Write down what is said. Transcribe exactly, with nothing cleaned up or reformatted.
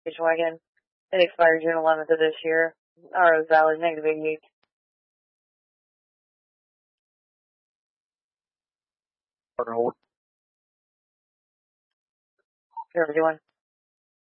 station wagon. It expired June eleventh of this year. R O is valid, negative eighty-eight. Partner hold. Zero one.